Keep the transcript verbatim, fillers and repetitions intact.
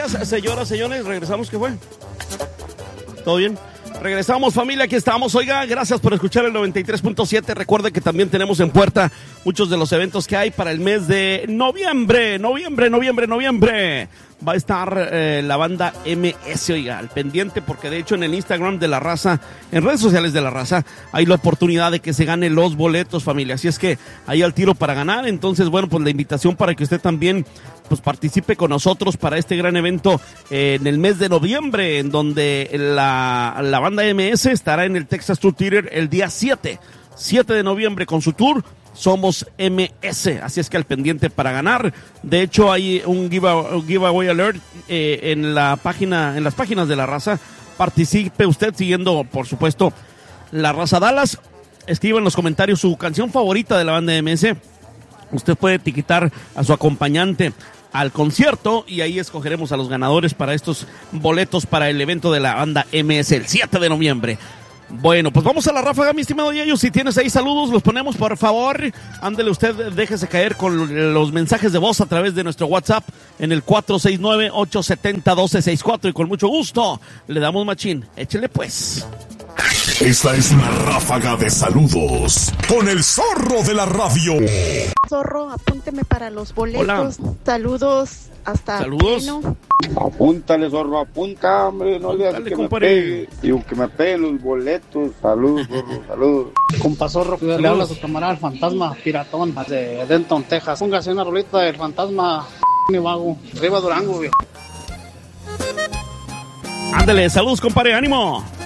gracias, señoras, señores. Regresamos, ¿qué fue? ¿Todo bien? Regresamos, familia, aquí estamos. Oiga, gracias por escuchar el noventa y tres punto siete. Recuerde que también tenemos en puerta muchos de los eventos que hay para el mes de noviembre. Noviembre, noviembre, noviembre. Va a estar eh, la banda eme ese, oiga, al pendiente, porque de hecho en el Instagram de La Raza, en redes sociales de La Raza, hay la oportunidad de que se gane los boletos, familia. Así es que ahí al tiro para ganar. Entonces, bueno, pues la invitación para que usted también pues participe con nosotros para este gran evento eh, en el mes de noviembre, en donde la, la banda eme ese estará en el Texas Tour Theater el día siete de noviembre con su tour Somos eme ese, así es que al pendiente para ganar. De hecho hay un, give, un giveaway alert eh, en la página, en las páginas de La Raza. Participe usted siguiendo, por supuesto, La Raza Dallas. Escriba en los comentarios su canción favorita de la banda eme ese. Usted puede etiquetar a su acompañante al concierto y ahí escogeremos a los ganadores para estos boletos para el evento de la banda eme ese el siete de noviembre. Bueno, pues vamos a la ráfaga, mi estimado Yayo. Si tienes ahí saludos, los ponemos, por favor. Ándele usted, déjese caer con los mensajes de voz a través de nuestro WhatsApp en el cuatro seis nueve, ocho siete cero, uno dos seis cuatro y con mucho gusto le damos machín. Échele pues. Esta es la ráfaga de saludos con el zorro de la radio. Zorro, apúnteme para los boletos. Hola. Saludos hasta Saludos. Pleno. Apúntale, zorro, apunta, hombre, no le hagas que me pegue. Y aunque me peguen los boletos, saludos, zorro, saludos. Compa Zorro, Saludos. le habla a su camarada el fantasma piratón de Denton, Texas. Póngase una rolita del fantasma mi vago. Arriba Durango, viejo. Ándale, saludos, compadre, ánimo.